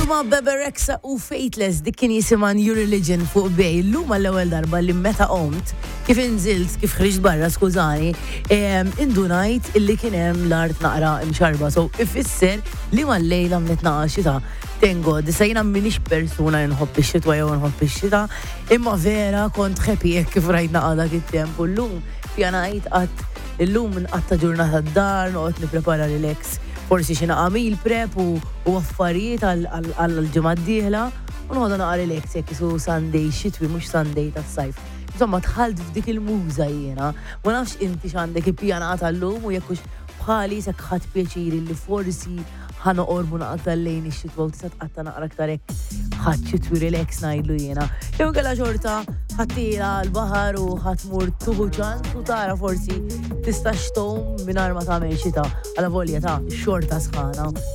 Huma Bebe Rexha u Faithless dik kien jisimha New Religion fuq bej. Illum l-ewwel darba li meta qomt kif inżilt kif ħriġt barra skużani, indunajt illi kien hemm l-art naqra imxarba. So ifisser li mal-lejla mnitnaqa xita. Tengo, disajna minix persuna nħobb ix-xitwa jew nħobb ix-xita, imma vera kont happy kif rajt naqada kit-temp. Llum pjanajt qatt illum nqatta ġurnata d-dar, noqgħod nipprepara relax. Forsi xi naqamil prep u affarijiet għall-ġimgħa d-dieħla u noħodha naqa' relax jekk isu Sunday xitwi mhux Sunday tas-sajf. Insomma tħalt f'dik il-muża jiena, ma nafx inti x'għandek ippjanata llum u jekk hux bħali sekk ħadd pjaċiri li forsi ħanoqorbu naqta lejn ix-xitwa u tista' tqatta naqra aktar hekk ħadd xitwi relax ngħidlu jiena. Jew kellha xorta ħattila l-baħar u ħatmur tuħu ċans u tara forsi tista' xtom mingħajr ma tagħmel xita għala volja ta' xorta sħana.